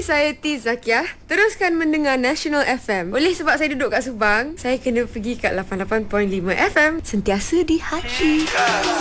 saya T Zakiah. Teruskan mendengar National FM. Oleh sebab saya duduk kat Subang, saya kena pergi kat 88.5 FM. Sentiasa di hati.